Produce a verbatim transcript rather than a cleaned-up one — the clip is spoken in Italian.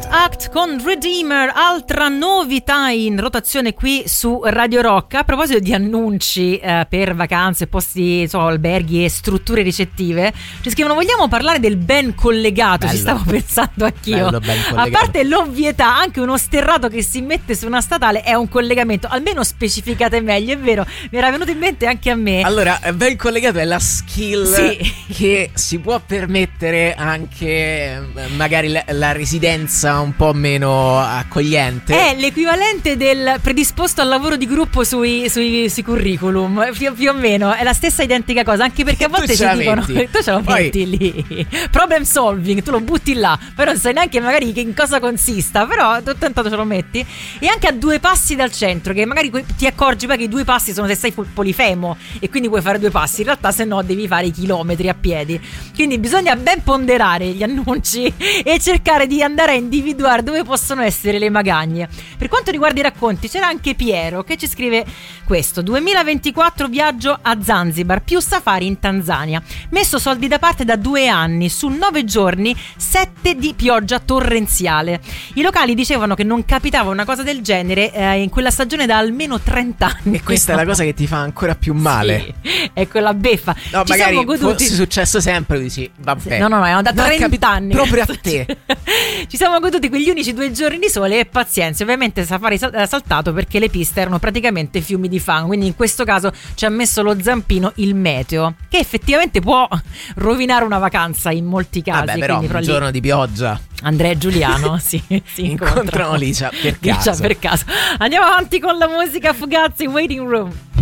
Third Act con Redeemer, altra novità in rotazione qui su Radio Rock. A proposito di annunci eh, per vacanze, posti, so, alberghi e strutture ricettive, ci scrivono: vogliamo parlare del ben collegato? Bello. Ci stavo pensando anch'io. Bello, ben a parte l'ovvietà, anche uno sterrato che si mette su una statale è un collegamento. Almeno specificate meglio, è vero, mi era venuto in mente anche a me. Allora, ben collegato è la skill sì. che si può permettere anche magari la, la residenza un po' meno accogliente. È l'equivalente del predisposto al lavoro di gruppo sui, sui, sui curriculum, più, più o meno è la stessa identica cosa, anche perché a volte ci dicono tu ce lo Poi... metti lì, problem solving, tu lo butti là, però non sai neanche magari che in cosa consista, però tu tanto ce lo metti. E anche a due passi dal centro, che magari ti accorgi poi che i due passi sono se sei polifemo e quindi puoi fare due passi, in realtà se no devi fare i chilometri a piedi, quindi bisogna ben ponderare gli annunci e cercare di andare a individuare dove possono essere le magagne. Per quanto riguarda i racconti, c'era anche Piero che ci scrive questo: duemilaventiquattro viaggio a Zanzibar più safari in Tanzania, messo soldi da parte da due anni, su nove giorni sette di pioggia torrenziale. I locali dicevano che non capitava una cosa del genere eh, in quella stagione da almeno trenta anni. E questa no. è la cosa che ti fa ancora più male. Sì, è quella beffa. No, ci magari siamo goduti... fosse successo sempre, dici vabbè. No, no, no, è da trenta anni. Proprio a te. Ci siamo goduti quegli unici due giorni di sole e pazienza. Ovviamente safari saltato perché le piste erano praticamente fiumi di fango, quindi in questo caso ci ha messo lo zampino il meteo, che effettivamente può rovinare una vacanza in molti casi. Vabbè, però un giorno di pioggia Andrea e Giuliano si, si incontrano Licia per caso. Licia per caso. Andiamo avanti con la musica. Fugazi, Waiting Room.